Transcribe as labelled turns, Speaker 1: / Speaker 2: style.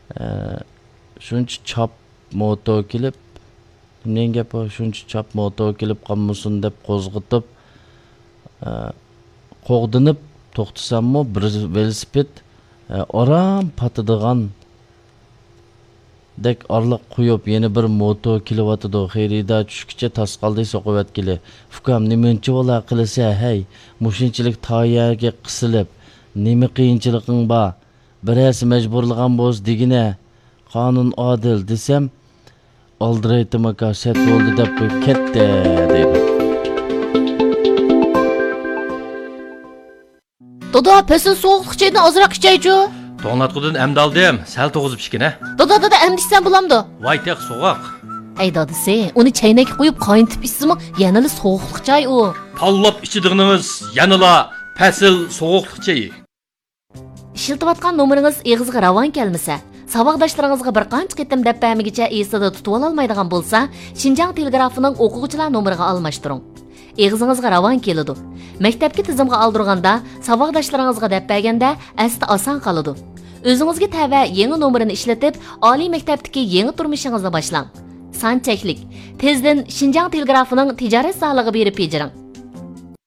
Speaker 1: Shuncha chop moto kelib, nega bu shuncha chop moto kelib qolmasin deb qo'zg'itib, qo'g'dinib to'xtasammi bir velosiped oram patadigan dek orliq qo'yib yana bir moto kelyotidi. Xayrida tushkicha tasqaldi so'qivatgili. Fukam nimancha bo'la qilsa, hey, mushinchilik toyaga qisilib, nima qiyinchiliking bor? Birasi majburlagan bo'z degine. Qonun adil desem, aldiraytim aka set bo'ldi deb qo'yib ketdi deydi.
Speaker 2: Doda, pesin soğuqluq çaydan azırak içeycu.
Speaker 3: To'nglatqudan amdaldim, sal to'g'izib ishkina.
Speaker 2: Doda emdishsan bo'lamdi.
Speaker 3: Voy teq so'g'oq.
Speaker 2: Ey dadisi, uni chaynakka qo'yib qayntib ichsimi, yanali soğuqluq chay u.
Speaker 3: Tallab ichidig'inimiz yanala fasil so'g'uqliq chayi.
Speaker 2: İşiltivatqan nomeringiz eg'izga ravon kelmasa, savaqdoshlaringizga bir qancha qitim deb bermigicha esida tutib ololmaydigan bo'lsa, Xinjiang telegrafining o'quvchilar nomeriga almashtiring. Eg'izingizga ravon keladi. Maktabga tizimga oldirganda, savaqdoshlaringizga deb berganda asli oson qoladi. O'zingizga tava yangi nomerini ishlatib, oliy maktabdagi yangi turmushingizni boshlang. Son cheklik. Tezdan Xinjiang telegrafining tijorat soliga berib bejiring.